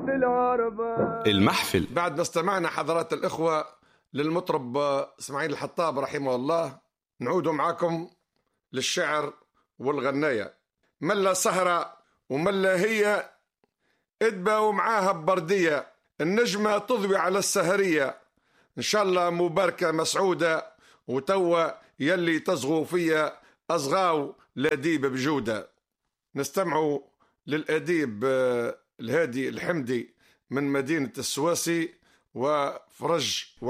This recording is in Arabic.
المحفل. بعد ما استمعنا حضرات الإخوة للمطرب إسماعيل الحطاب رحمه الله، نعود معكم للشعر والغناية. ملا سهرة وملا هي ادبا ومعاها ببردية، النجمة تضوي على السهرية، إن شاء الله مباركة مسعودة، وتوا يلي تصغوا فيا أصغاو لأديب بجودة. نستمعوا للأديب الهادي الحمدي من مدينة السواسي وفرج